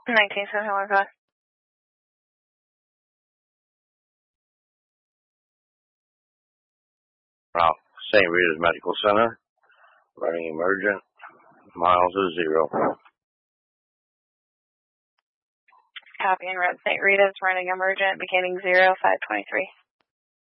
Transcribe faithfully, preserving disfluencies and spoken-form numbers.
nineteen seven one five. Route Saint Rita's Medical Center. Running emergent. Miles is zero. Copy and red Saint Rita's running emergent beginning zero five twenty-three.